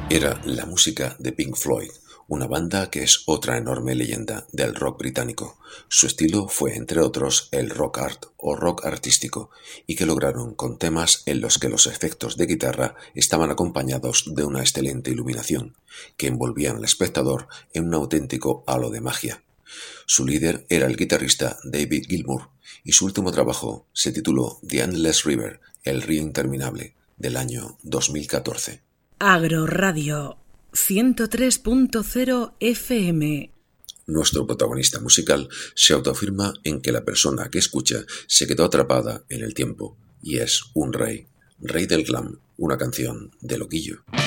Era la música de Pink Floyd, una banda que es otra enorme leyenda del rock británico. Su estilo fue, entre otros, el rock art o rock artístico, y que lograron con temas en los que los efectos de guitarra estaban acompañados de una excelente iluminación, que envolvían al espectador en un auténtico halo de magia. Su líder era el guitarrista David Gilmour, y su último trabajo se tituló The Endless River, el río interminable, del año 2014. Agroradio 103.0 FM. Nuestro protagonista musical se autoafirma en que la persona que escucha se quedó atrapada en el tiempo y es un rey, rey del glam, una canción de Loquillo.